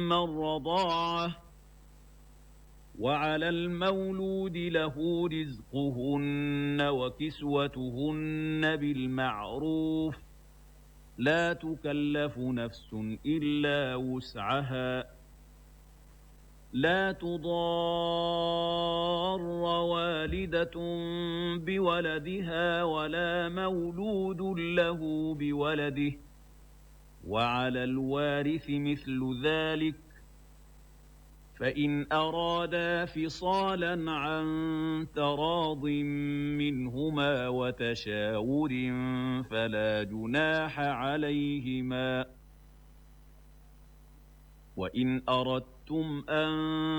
الرضاعة وعلى المولود له رزقهن وكسوتهن بالمعروف لا تكلف نفس إلا وسعها لا تضار والدة بولدها ولا مولود له بولده وعلى الوارث مثل ذلك فإن أرادا فصالا عن تراض منهما وتشاور فلا جناح عليهما وإن أردتم أن